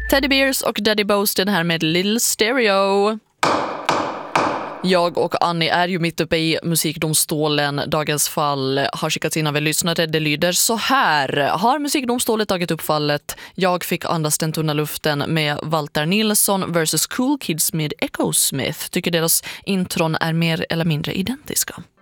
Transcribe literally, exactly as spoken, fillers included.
Teddy Bears och Daddy Boasted här med Little Stereo. Jag och Annie är ju mitt uppe i musikdomstolen. Dagens fall har skickats in av en lyssnare. Det lyder så här. Har musikdomstolen tagit upp fallet Jag fick andas den tunna luften med Walter Nilsson versus Cool Kids med Echo Smith? Tycker deras intron är mer eller mindre identiska?